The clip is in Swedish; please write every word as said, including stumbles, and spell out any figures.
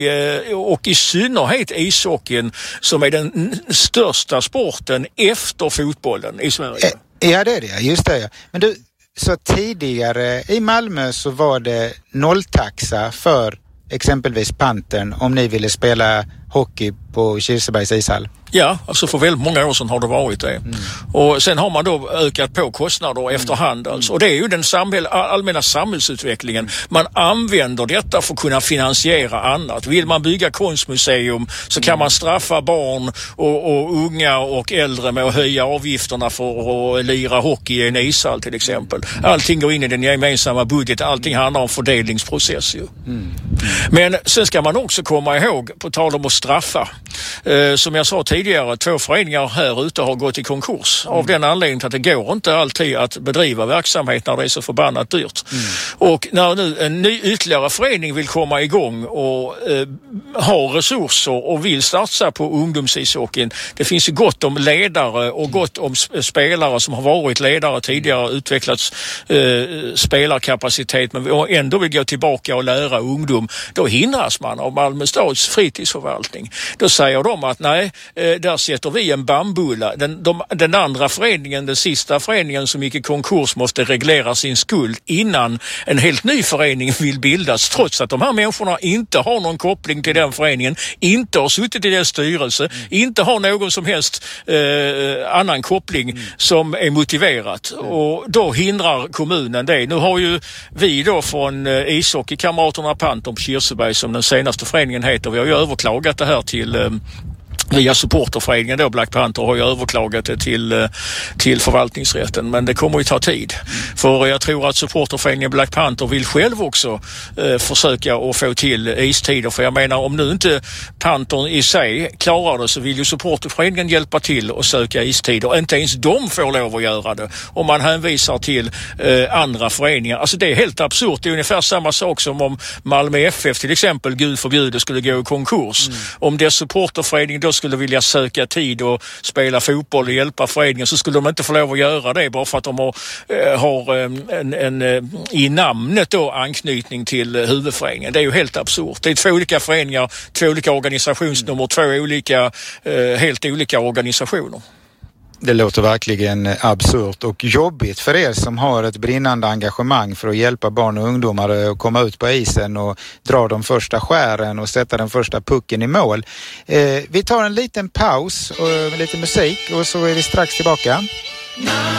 och i synnerhet ishockeyn som är den största sporten efter fotbollen i Sverige. Ja, det är det. Just det. Men du, så tidigare i Malmö så var det nolltaxa för exempelvis Pantern om ni ville spela hockey på Kirsebergs ishall. Ja, alltså för väldigt många år sedan har det varit det. Mm. Och sen har man då ökat på kostnader mm. efterhand alltså. Och det är ju den samhäll, allmänna samhällsutvecklingen. Man använder detta för att kunna finansiera annat. Vill man bygga konstmuseum så kan man straffa barn och, och unga och äldre med att höja avgifterna för att lira hockey i en ishall till exempel. Allting går in i den gemensamma budgeten. Allting handlar om fördelningsprocess ju. Mm. Men sen ska man också komma ihåg, på tal om att straffa, eh, som jag sa tidigare, två föreningar här ute har gått i konkurs mm. av den anledningen att det går inte alltid att bedriva verksamhet när det är så förbannat dyrt. Mm. Och när nu en ny ytterligare förening vill komma igång och eh, ha resurser och vill satsa på ungdomshishockeyn, det finns ju gott om ledare och gott om spelare som har varit ledare tidigare, utvecklats eh, spelarkapacitet, men ändå vill gå tillbaka och lära ungdom. Då hindras man av Malmö stads fritidsförvaltning. Då säger de att nej, där sätter vi en bambulla. Den, de, den andra föreningen, den sista föreningen som gick i konkurs, måste reglera sin skuld innan en helt ny förening vill bildas, trots att de här människorna inte har någon koppling till den föreningen, inte har suttit i dess styrelse, mm. inte har någon som helst eh, annan koppling mm. som är motiverat. Mm. Och då hindrar kommunen det. Nu har ju vi då från eh, ishockeykamraterna Pantern på Kirseberg, som den senaste föreningen heter, vi har ju överklagat det här till eh, via supporterföreningen då, Black Panther har ju överklagat det till, till förvaltningsrätten, men det kommer ju ta tid. Mm. För jag tror att supporterföreningen Black Panther vill själv också eh, försöka att få till istider, för jag menar, om nu inte Pantern i sig klarar det så vill ju supporterföreningen hjälpa till och söka istider. Inte ens de får lov att göra det om man hänvisar till eh, andra föreningar. Alltså det är helt absurt. Det är ungefär samma sak som om Malmö F F till exempel, gud förbjude, skulle gå i konkurs. Mm. Om dess supporterförening då skulle vilja söka tid och spela fotboll och hjälpa föreningen, så skulle de inte få lov att göra det bara för att de har, äh, har en, en, en i namnet då anknytning till huvudföreningen. Det är ju helt absurt. Det är två olika föreningar, två olika organisationsnummer, två olika, äh, helt olika organisationer. Det låter verkligen absurt och jobbigt för er som har ett brinnande engagemang för att hjälpa barn och ungdomar att komma ut på isen och dra de första skären och sätta den första pucken i mål. Eh, vi tar en liten paus och lite musik och så är vi strax tillbaka.